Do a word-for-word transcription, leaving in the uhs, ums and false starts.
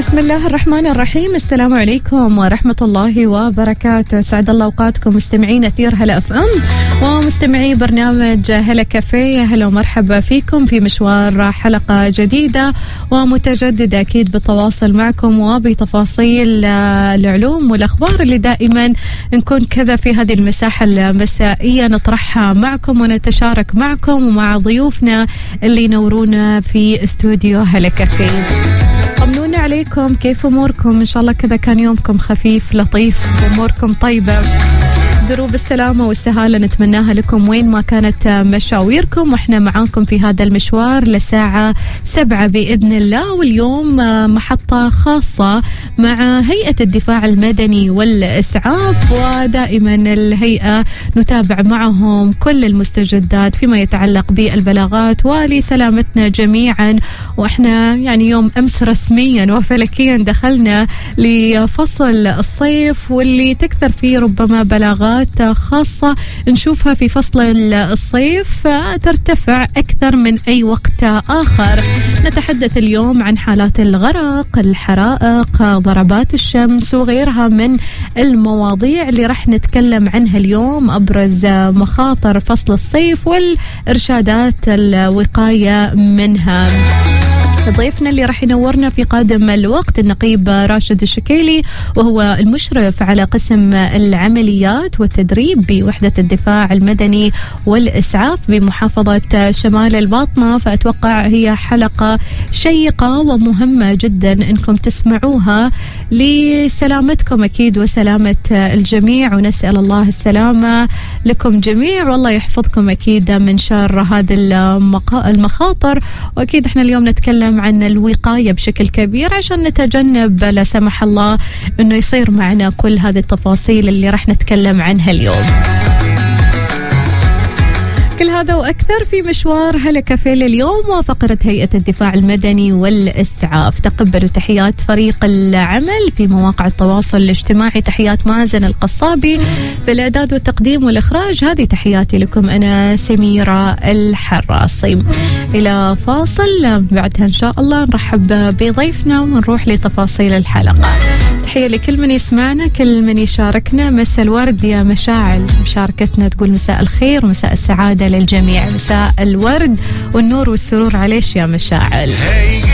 بسم الله الرحمن الرحيم. السلام عليكم ورحمة الله وبركاته. سعد الله أوقاتكم مستمعين أثير هلا أف أم ومستمعي برنامج هلا كافيه. هلا ومرحبا فيكم في مشوار حلقة جديدة ومتجددة أكيد بالتواصل معكم وبتفاصيل العلوم والأخبار اللي دائما نكون كذا في هذه المساحة المسائية نطرحها معكم ونتشارك معكم ومع ضيوفنا اللي ينورونا في استوديو هلا كافيه. طمنونا عليكم، كيف أموركم؟ إن شاء الله كذا كان يومكم خفيف لطيف وأموركم طيبة. دروب السلامة والسهالة نتمناها لكم وين ما كانت مشاويركم، وإحنا معاكم في هذا المشوار لساعة سبعة بإذن الله. واليوم محطة خاصة مع هيئة الدفاع المدني والإسعاف، ودائما الهيئة نتابع معهم كل المستجدات فيما يتعلق بالبلاغات ولسلامتنا جميعا. وإحنا يعني يوم أمس رسميا وفلكيا دخلنا لفصل الصيف واللي تكثر فيه ربما بلاغات خاصة نشوفها في فصل الصيف ترتفع أكثر من أي وقت آخر. نتحدث اليوم عن حالات الغرق، الحرائق، ضربات الشمس وغيرها من المواضيع اللي رح نتكلم عنها اليوم، أبرز مخاطر فصل الصيف والإرشادات الوقاية منها. ضيفنا اللي راح ينورنا في قادم الوقت النقيب راشد الشكيلي، وهو المشرف على قسم العمليات والتدريب بوحدة الدفاع المدني والإسعاف بمحافظة شمال الباطنة. فأتوقع هي حلقة شيقة ومهمة جدا أنكم تسمعوها لسلامتكم أكيد وسلامة الجميع، ونسأل الله السلامة لكم جميع والله يحفظكم أكيد من شر هذه المخاطر. وأكيد احنا اليوم نتكلم عن الوقاية بشكل كبير عشان نتجنب لا سمح الله انه يصير معنا كل هذه التفاصيل اللي راح نتكلم عنها اليوم. كل هذا وأكثر في مشوار هلا كافيه اليوم وفقرة هيئة الدفاع المدني والإسعاف. تقبلوا تحيات فريق العمل في مواقع التواصل الاجتماعي. تحيات مازن القصابي في الإعداد والتقديم والإخراج. هذه تحياتي لكم أنا سميرة الحراسي. إلى فاصل بعدها إن شاء الله نرحب بضيفنا ونروح لتفاصيل الحلقة. تحية لكل من يسمعنا، كل من يشاركنا. مساء الورد يا مشاعل، مشاركتنا تقول مساء الخير ومساء السعادة للجميع. مساء الورد والنور والسرور عليش يا مشاعل.